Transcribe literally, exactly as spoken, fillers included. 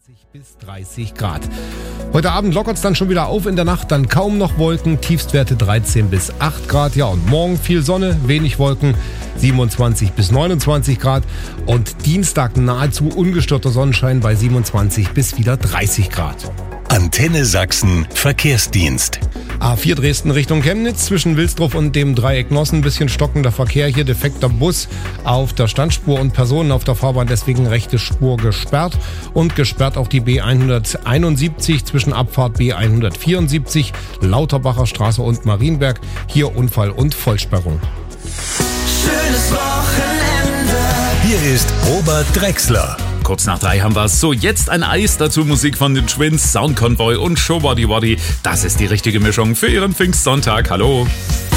Bis dreißig Grad. Heute Abend lockert es dann schon wieder auf, in der Nacht dann kaum noch Wolken, Tiefstwerte dreizehn bis acht Grad. Ja, und morgen viel Sonne, wenig Wolken, siebenundzwanzig bis neunundzwanzig Grad. Und Dienstag nahezu ungestörter Sonnenschein bei siebenundzwanzig bis wieder dreißig Grad. Antenne Sachsen Verkehrsdienst. A vier Dresden Richtung Chemnitz, zwischen Wilsdruff und dem Dreieck Nossen, ein bisschen stockender Verkehr hier, defekter Bus auf der Standspur und Personen auf der Fahrbahn, deswegen rechte Spur gesperrt. Und gesperrt auch die B hunderteinundsiebzig zwischen Abfahrt B hundertvierundsiebzig, Lauterbacher Straße und Marienberg, hier Unfall und Vollsperrung. Schönes Wochenende. Hier ist Robert Drechsler. Kurz nach drei haben wir es. So, jetzt ein Eis, dazu Musik von den Twins, Sound Convoy und Show Body Body. Das ist die richtige Mischung für Ihren Pfingstsonntag. Hallo.